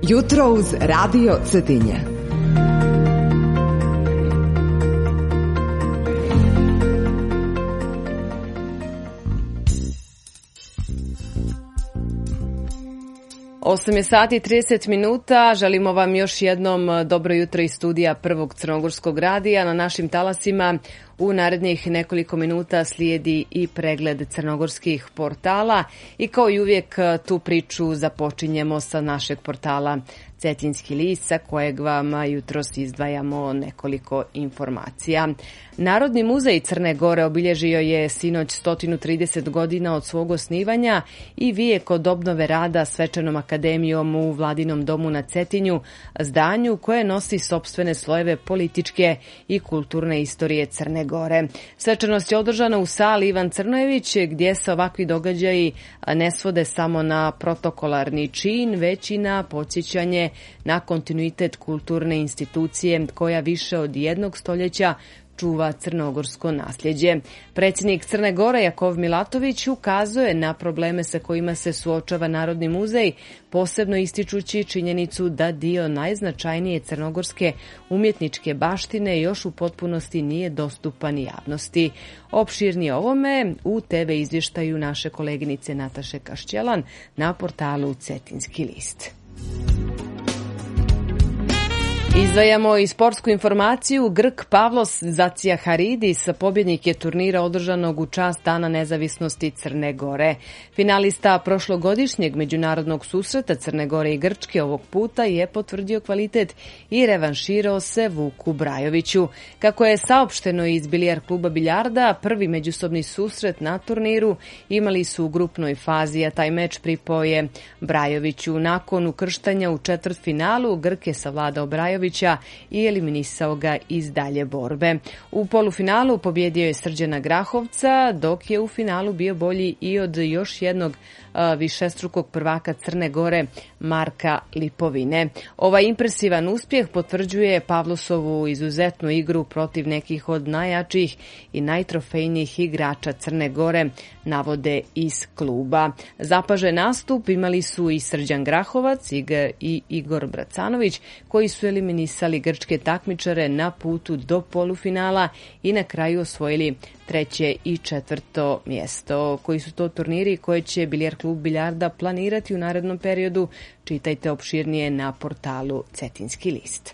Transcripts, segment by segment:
Jutro uz Radio Cetinje. Osam je sati 30 minuta. Želimo vam još jednom dobro jutro iz studija Prvog crnogorskog radija. Na našim talasima u narednih nekoliko minuta slijedi i pregled crnogorskih portala i kao i uvijek tu priču započinjemo sa našeg portala Cetinski list, sa kojeg vam jutros izdvajamo nekoliko informacija. Narodni muzej Crne Gore obilježio je sinoć 130 godina od svog osnivanja i vijek od obnove rada Svečanom akademijom u Vladinom domu na Cetinju, zdanju koje nosi sopstvene slojeve političke i kulturne istorije Crne Gore. Svečanost je održana u sali Ivan Crnojević, gdje se ovakvi događaji ne svode samo na protokolarni čin, već i na podsjećanje na kontinuitet kulturne institucije koja više od jednog stoljeća čuva crnogorsko nasljeđe. Predsjednik Crne Gore Jakov Milatović ukazuje na probleme sa kojima se suočava Narodni muzej, posebno ističući činjenicu da dio najznačajnije crnogorske umjetničke baštine još u potpunosti nije dostupan javnosti. Opširnije ovome u TV izvještaju naše koleginice Nataše Kašćelan na portalu Cetinski list. Izdvajamo i sportsku informaciju. Grk Pavlos Zacijaharidis pobjednik je turnira održanog u čast Dana nezavisnosti Crne Gore. Finalista prošlogodišnjeg međunarodnog susreta Crne Gore i Grčke ovog puta je potvrdio kvalitet i revanširao se Vuku Brajoviću. Kako je saopšteno iz Bilijar kluba biljarda, prvi međusobni susret na turniru imali su u grupnoj fazi, a taj meč pripao je Brajoviću. Nakon ukrštanja u četvrtfinalu, Grk je savladao Brajovića i eliminisao ga iz dalje borbe. U polufinalu pobjedio je Srđana Grahovca, dok je u finalu bio bolji i od još jednog višestrukog prvaka Crne Gore Marka Lipovine. Ovaj impresivan uspjeh potvrđuje Pavlosovu izuzetnu igru protiv nekih od najjačih i najtrofejnijih igrača Crne Gore, navode iz kluba. Zapažen nastup imali su i Srđan Grahovac i Igor Bracanović, koji su eliminisali grčke takmičare na putu do polufinala i na kraju osvojili treće i četvrto mjesto. Koji su to turniri koje će Bilijar klub biljarda planirati u narednom periodu, čitajte opširnije na portalu Cetinski list.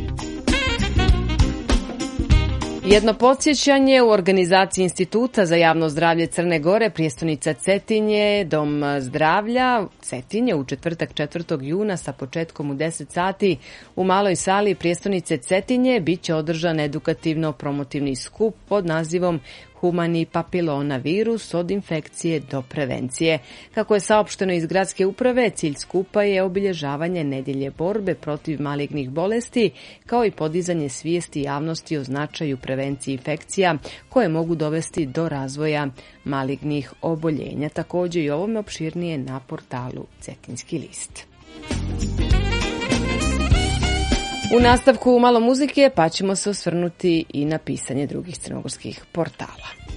Jedno podsjećanje, u organizaciji Instituta za javno zdravlje Crne Gore, prijestolnica Cetinje, Dom zdravlja Cetinje u četvrtak 4. juna sa početkom u 10 sati u maloj sali prijestolnice Cetinje bit će održan edukativno-promotivni skup pod nazivom Humani papilona virus od infekcije do prevencije. Kako je saopšteno iz gradske uprave, cilj skupa je obilježavanje nedjelje borbe protiv malignih bolesti, kao i podizanje svijesti javnosti o značaju prevencije infekcija koje mogu dovesti do razvoja malignih oboljenja. Također i ovome opširnije na portalu Cetinski list. U nastavku malo muzike, pa ćemo se osvrnuti i na pisanje drugih crnogorskih portala.